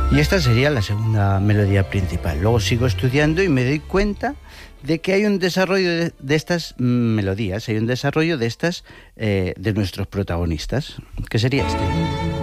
Y esta sería la segunda melodía principal. Luego sigo estudiando y me doy cuenta de que hay un desarrollo de estas melodías, hay un desarrollo de estas de nuestros protagonistas, que sería este.